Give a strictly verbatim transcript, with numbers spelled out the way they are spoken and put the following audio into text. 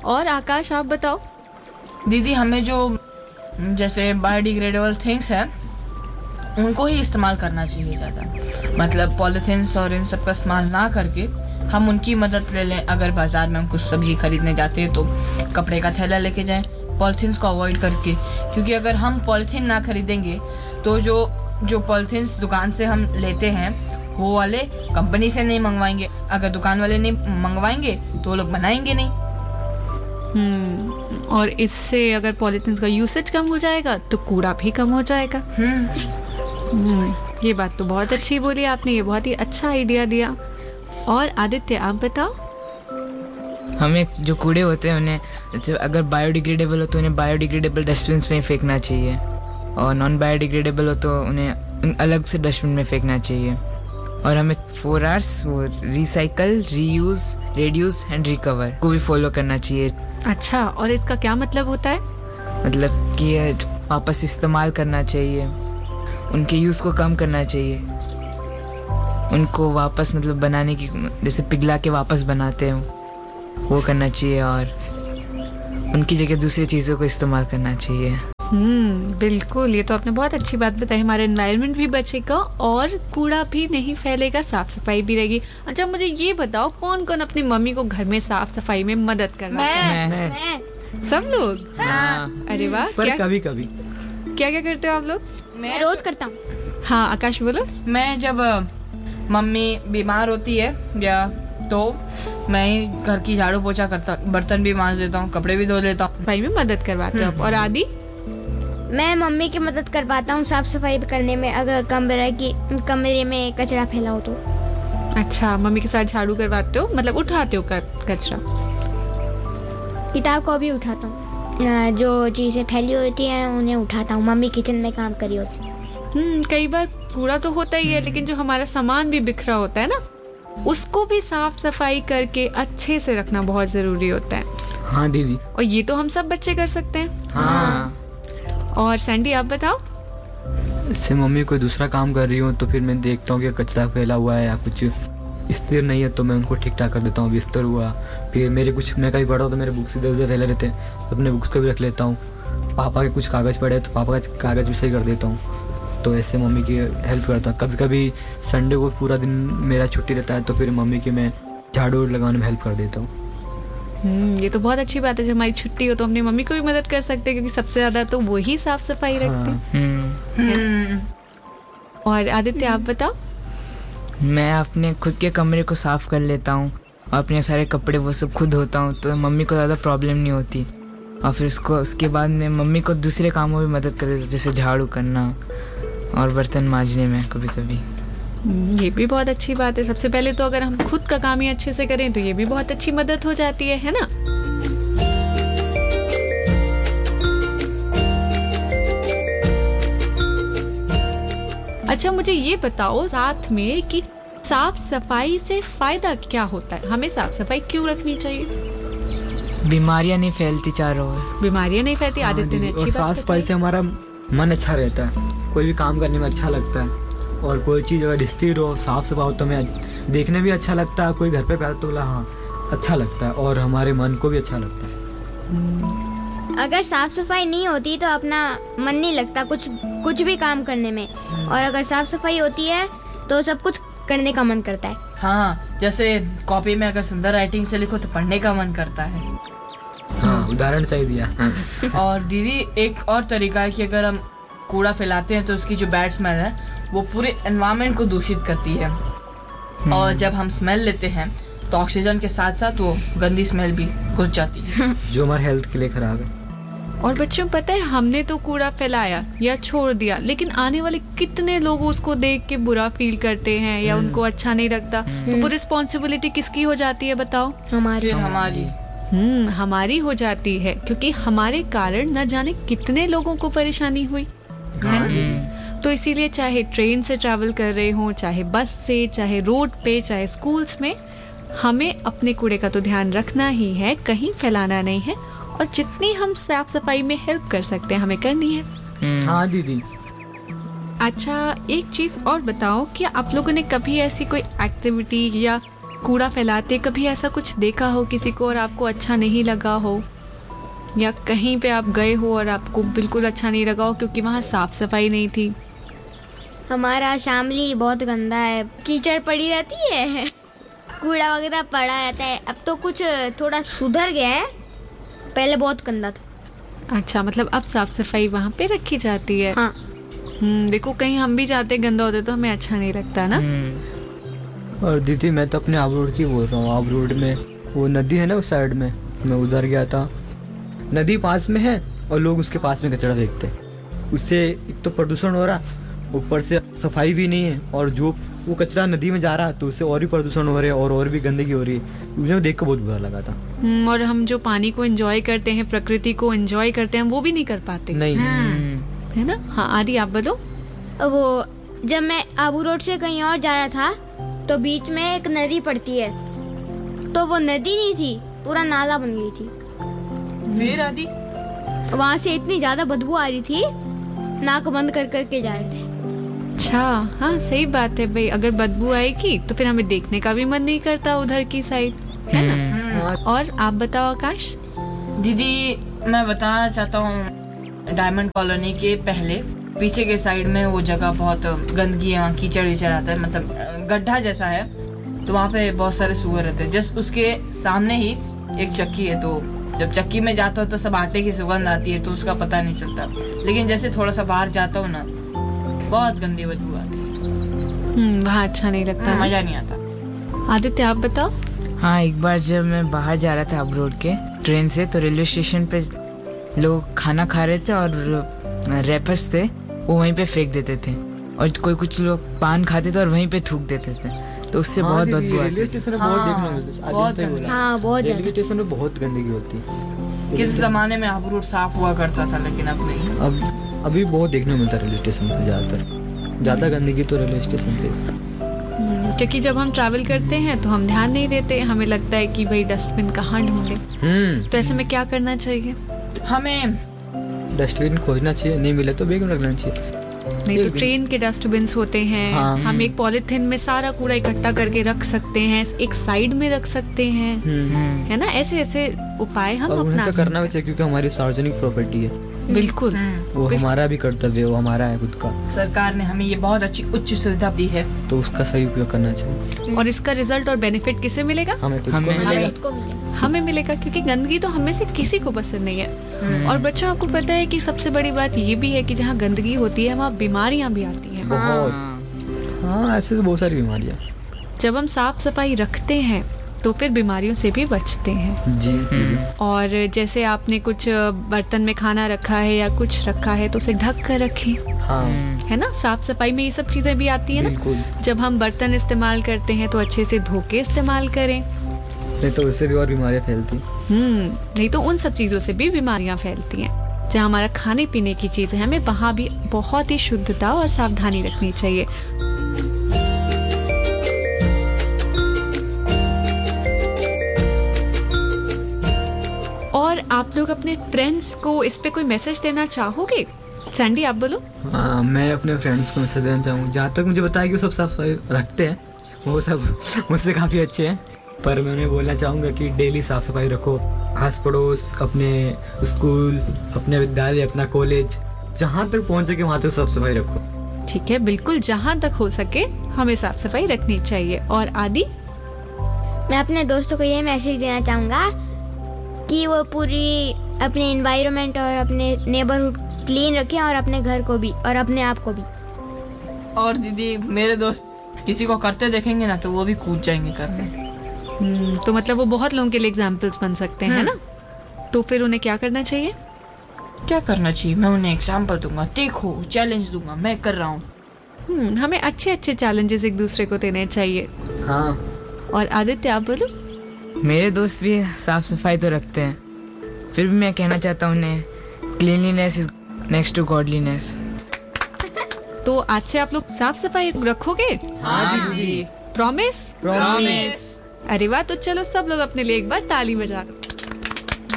और आकाश आप बताओ। दीदी हमें जो जैसे बायोडिग्रेडेबल थिंग्स है उनको ही इस्तेमाल करना चाहिए ज़्यादा, मतलब पॉलीथिन्स और इन सब का इस्तेमाल ना करके हम उनकी मदद ले लें। अगर बाज़ार में हम कुछ सब्जी खरीदने जाते हैं तो कपड़े का थैला लेके जाएं, पॉलीथिन्स को अवॉइड करके, क्योंकि अगर हम पॉलीथीन ना खरीदेंगे तो जो जो पॉलीथिन्स दुकान से हम लेते हैं वो वाले कंपनी से नहीं मंगवाएंगे, अगर दुकान वाले नहीं मंगवाएंगे तो वो लोग बनाएंगे नहीं। हम्म और इससे अगर पॉलीथिन का यूसेज कम हो जाएगा तो कूड़ा भी कम हो जाएगा। हम्म ये बात तो बहुत अच्छी बोली आपने, ये बहुत ही अच्छा आइडिया दिया। और आदित्य आप बताओ। हमें जो कूड़े होते हैं उन्हें अगर बायोडिग्रेडेबल हो तो उन्हें बायोडिग्रेडेबल डस्टबिन में फेंकना चाहिए, और नॉन बायोडिग्रेडेबल हो तो उन्हें अलग से डस्टबिन में फेंकना चाहिए। और हमें फोर आर्स वो recycle, reuse, reduce and recover को भी फॉलो करना चाहिए। अच्छा, और इसका क्या मतलब होता है? मतलब कि वापस इस्तेमाल करना चाहिए, उनके यूज़ को कम करना चाहिए, उनको वापस मतलब बनाने की, जैसे पिघला के वापस बनाते हैं वो करना चाहिए, और उनकी जगह दूसरी चीज़ों को इस्तेमाल करना चाहिए। हम्म बिल्कुल, ये तो आपने बहुत अच्छी बात बताई। हमारा एनवायरनमेंट भी बचेगा और कूड़ा भी नहीं फैलेगा, साफ सफाई भी रहेगी। अच्छा मुझे ये बताओ, कौन कौन अपनी मम्मी को घर में साफ सफाई में मदद कर रहा है? मैं, मैं। सब लोग? हाँ। अरे वाह। पर क्या कभी कभी क्या क्या करते हो आप लोग? मैं रोज करता हूँ। हाँ आकाश बोलो। मैं जब मम्मी बीमार होती है या तो मैं ही घर की झाड़ू पोछा करता, बर्तन भी मांज देता हूँ, कपड़े भी धो लेता हूँ। भाई में मदद करवाते हो आप। और आदि? मैं मम्मी की मदद करवाता हूँ साफ सफाई करने में, अगर कमरे की कमरे में कचरा फैला हो तो। अच्छा, मम्मी के साथ झाड़ू करवाते हो, मतलब उठाते हो कचरा? किताब को भी उठाता हूँ, जो चीजें फैली होती हैं उन्हें उठाता हूँ। मम्मी किचन में काम करी होती है। हम्म कई बार कूड़ा तो होता ही है, लेकिन जो हमारा सामान भी बिखरा होता है ना, उसको भी साफ सफाई करके अच्छे से रखना बहुत जरूरी होता है। हाँ दीदी। और ये तो हम सब बच्चे कर सकते हैं। हाँ। और सैंडी आप बताओ। इससे मम्मी कोई दूसरा काम कर रही हूँ तो फिर मैं देखता हूँ कि कचरा फैला हुआ है या कुछ स्थिर नहीं है तो मैं उनको ठीक ठाक कर देता हूँ। बिस्तर हुआ, फिर मेरे कुछ, मैं कहीं पढ़ा हूँ तो मेरे बुक्स इधर उधर फैले रहते हैं, अपने बुक्स को भी रख लेता हूँ। पापा के कुछ कागज़ पड़े तो पापा का कागज़ भी सही कर देता हूँ। तो ऐसे मम्मी की हेल्प करता हूँ। कभी कभी संडे को पूरा दिन मेरा छुट्टी रहता है तो फिर मम्मी की मैं झाड़ू लगाने में हेल्प कर देता हूँ। हम्म ये तो बहुत अच्छी बात है, जब हमारी छुट्टी हो तो अपनी मम्मी को भी मदद कर सकते हैं, क्योंकि सबसे ज्यादा तो वो ही साफ सफाई रखते हैं। हम्म और आदित्य आप बताओ। मैं अपने खुद के कमरे को साफ कर लेता हूँ और अपने सारे कपड़े वो सब खुद धोता हूँ, तो मम्मी को ज़्यादा प्रॉब्लम नहीं होती। और फिर उसको उसके बाद मैं मम्मी को दूसरे कामों में मदद कर देता हूँ, जैसे झाड़ू करना और बर्तन मांजने में कभी कभी। ये भी बहुत अच्छी बात है। सबसे पहले तो अगर हम खुद का काम ही अच्छे से करें तो ये भी बहुत अच्छी मदद हो जाती है, है ना? अच्छा मुझे ये बताओ साथ में कि साफ सफाई से फायदा क्या होता है? हमें साफ सफाई क्यों रखनी चाहिए? बीमारियां नहीं फैलती चारों ओर। बीमारियां नहीं फैलती। आदित्य ने अच्छी बात साफ सफाई से हमारा मन अच्छा रहता है, कोई भी काम करने में अच्छा लगता है, और कोई चीज़ अगर स्थिर हो, साफ सफाई हो तो हमें देखने भी अच्छा लगता है। कोई घर पे पैदा तो बोला हाँ अच्छा लगता है, और हमारे मन को भी अच्छा लगता है। अगर साफ सफाई नहीं होती तो अपना मन नहीं लगता कुछ कुछ भी काम करने में, और अगर साफ सफाई होती है तो सब कुछ करने का मन करता है। हाँ, जैसे कॉपी में अगर सुंदर राइटिंग से लिखो तो पढ़ने का मन करता है। हाँ, उदाहरण चाहिए दिया। और दीदी एक और तरीका है कि अगर हम कूड़ा फैलाते हैं तो उसकी जो बैड स्मेल है वो पूरे एनवायरनमेंट को दूषित करती है, और जब हम स्मेल लेते हैं तो ऑक्सीजन के साथ साथ वो गंदी स्मेल भी घुस जाती है, जो हमारे हेल्थ के लिए खराब है। और बच्चों पता है, हमने तो कूड़ा फैलाया या छोड़ दिया, लेकिन आने वाले कितने लोग उसको देख के बुरा फील करते हैं या उनको अच्छा नहीं लगता, तो वो रिस्पॉन्सिबिलिटी किसकी हो जाती है बताओ? हमारी फिर हमारी हम्म हमारी हो जाती है, क्योंकि हमारे कारण न जाने कितने लोगों को परेशानी हुई है ना? तो इसीलिए चाहे ट्रेन से ट्रैवल कर रहे हो, चाहे बस से, चाहे रोड पे, चाहे स्कूल्स में, हमें अपने कूड़े का तो ध्यान रखना ही है, कहीं फैलाना नहीं है, और जितनी हम साफ सफाई में हेल्प कर सकते हैं हमें करनी है। हाँ दीदी। अच्छा एक चीज और बताओ, क्या आप लोगों ने कभी ऐसी कोई एक्टिविटी या कूड़ा फैलाते, कभी ऐसा कुछ देखा हो किसी को और आपको अच्छा नहीं लगा हो, या कहीं पे आप गए हो और आपको बिल्कुल अच्छा नहीं लगा हो क्योंकि वहाँ साफ सफाई नहीं थी? हमारा शामली बहुत गंदा है, कीचड़ पड़ी रहती है, कूड़ा वगैरह पड़ा रहता है। अब तो कुछ थोड़ा सुधर गया है, पहले बहुत गंदा था। अच्छा, मतलब अब साफ सफाई वहाँ पे रखी जाती है। हाँ। हम्म, देखो कहीं हम भी जाते गंदा होते तो हमें अच्छा नहीं लगता ना। और दीदी मैं तो अपने आब रोड की बोल रहा हूँ। आब रोड में वो नदी है ना, उस साइड में मैं उधर गया था। नदी पास में है और लोग उसके पास में कचरा फेंकते हैं। उससे एक तो प्रदूषण हो रहा, ऊपर से सफाई भी नहीं है, और जो वो कचरा नदी में जा रहा है तो उससे और भी प्रदूषण हो रहे हैं और और भी गंदगी हो रही है। मुझे देख कर बहुत बुरा लगा था। हम्म, और हम जो पानी को एंजॉय करते हैं, प्रकृति को एंजॉय करते हैं, वो भी नहीं कर पाते, नहीं है ना। हाँ आदि आप बोलो। वो जब मैं आबू रोड से कहीं और जा रहा था तो बीच में एक नदी पड़ती है, तो वो नदी नहीं थी, पूरा नाला बन गई थी। फिर आदि वहाँ से इतनी ज्यादा बदबू आ रही थी, नाक बंद कर करके जा रहे थे। अच्छा, हाँ सही बात है भाई, अगर बदबू आएगी तो फिर हमें देखने का भी मन नहीं करता उधर की साइड, है ना। और आप बताओ आकाश। दीदी मैं बताना चाहता हूँ, डायमंड कॉलोनी के पहले पीछे के साइड में वो जगह बहुत गंदगी है, वहाँ कीचड़ वीचड़ आता है, मतलब गड्ढा जैसा है, तो वहाँ पे बहुत सारे सुअर रहते हैं। जस्ट उसके सामने ही एक चक्की है, तो जब चक्की में जाता हो तो सब आटे की सुगंध आती है, तो उसका पता नहीं चलता। लेकिन जैसे थोड़ा सा बाहर जाता हूँ ना, बहुत गंदी बदबू आती है, वहाँ अच्छा नहीं लगता, मजा नहीं आता। आदित्य आप बताओ। हाँ, एक बार जब मैं बाहर जा रहा था अब रोड के ट्रेन से, तो रेलवे स्टेशन पे लोग खाना खा रहे थे और रैपर्स थे वो वहीं पे फेंक देते थे, और कोई कुछ लोग पान खाते थे और वहीं पे थूक देते थे, तो उससे हाँ, बहुत बदबू आती रेलवे है। स्टेशन में बहुत देखने को मिलता है। बहुत सही बोला। हाँ बहुत रेलवे ज्यादा। स्टेशन में बहुत गंदगी होती है। किस जमाने में आबू रोड साफ हुआ करता था, लेकिन अब नहीं। अब अभी बहुत देखने को मिलता है रेलवे स्टेशन पे, ज्यादातर ज्यादा गंदगी तो रेलवे स्टेशन पे। हम्म, क्योंकि जब हम ट्रैवल करते हैं तो हम ध्यान नहीं देते, हमें लगता है कि भाई डस्टबिन कहाँ ढूंढे। हम्म तो ऐसे में क्या करना चाहिए? हमें डस्टबिन खोजना चाहिए, नहीं मिले तो बैग में रखना चाहिए। नहीं तो एक दिन- ट्रेन के डस्टबिन होते हैं, हाँ। हम एक पॉलिथीन में सारा कूड़ा इकट्ठा करके रख सकते हैं, एक साइड में रख सकते हैं, हम्म है ना। ऐसे ऐसे उपाय हम और उन्हें अपना तो करना भी सकते चाहिए क्योंकि हमारी सार्वजनिक प्रॉपर्टी है, हैं। बिल्कुल। वो हमारा भी कर्तव्य है, वो हमारा है खुद का, सरकार ने हमें ये बहुत अच्छी उच्च सुविधा दी है। तो उसका सही उपयोग करना चाहिए। और इसका रिजल्ट और बेनिफिट किसे मिलेगा? हमें खुद को हमें- मिलेगा। इसको मिले। हमें मिलेगा, क्योंकि गंदगी तो हमें से किसी को पसंद नहीं है। और बच्चों, आपको पता है कि सबसे बड़ी बात ये भी है कि जहाँ गंदगी होती है वहाँ बीमारियां भी आती हैं। बहुत हाँ, ऐसे तो बहुत सारी बीमारियाँ। जब हम साफ सफाई रखते हैं तो फिर बीमारियों से भी बचते हैं। जी जी। और जैसे आपने कुछ बर्तन में खाना रखा है या कुछ रखा है तो उसे ढक कर रखें, हाँ है ना। साफ सफाई में ये सब चीजें भी आती है ना। बिल्कुल। जब हम बर्तन इस्तेमाल करते हैं तो अच्छे से धो के इस्तेमाल करें, नहीं तो उससे भी और बीमारियाँ फैलती। हम्म नहीं तो उन सब चीजों से भी बीमारियां फैलती हैं। जहाँ हमारा खाने पीने की चीजें हैं, हमें वहाँ भी बहुत ही शुद्धता और सावधानी रखनी चाहिए। और आप लोग अपने फ्रेंड्स को इस पे कोई मैसेज देना चाहोगे? सैंडी आप बोलो। हाँ, मैं अपने फ्रेंड्स को मैसेज देना चाहूँ, जहाँ तक मुझे बताया कि वो सब साफ सफाई रखते हैं, वो सब मुझसे काफ़ी अच्छे हैं, पर मैं उन्हें बोलना चाहूँगा कि डेली साफ सफाई रखो। आस पड़ोस, अपने स्कूल, अपने विद्यालय, अपना कॉलेज, जहाँ तक पहुँच सके वहाँ तक साफ सफाई रखो। ठीक है, बिल्कुल जहाँ तक हो सके हमें साफ सफाई रखनी चाहिए। और आदि? मैं अपने दोस्तों को ये मैसेज देना चाहूँगा कि वो पूरी अपने एनवायरनमेंट और अपने नेबरहुड क्लीन रखें, और अपने घर को भी और अपने आप को भी। और दीदी, मेरे दोस्त किसी को करते देखेंगे ना तो वो भी कूद जाएंगे करने। हम्म, तो मतलब वो बहुत लोगों के लिए एग्जाम्पल्स बन सकते हैं, है ना। तो फिर उन्हें क्या करना चाहिए? क्या करना चाहिए? मैं उन्हें एग्जाम्पल दूंगा, देखो चैलेंज दूंगा, मैं कर रहा हूँ। हम्म, हमें अच्छे अच्छे चैलेंजेस एक दूसरे को देने चाहिए। हाँ। और आदित्य आप बोलो। मेरे दोस्त भी साफ सफाई तो रखते हैं, फिर भी मैं कहना चाहता हूँ उन्हें cleanliness is next to godliness. तो आज से आप लोग साफ सफाई रखोगे? हाँ दीदी, प्रॉमिस? प्रॉमिस। अरे वाह, तो चलो सब लोग अपने लिए एक बार ताली बजा दो।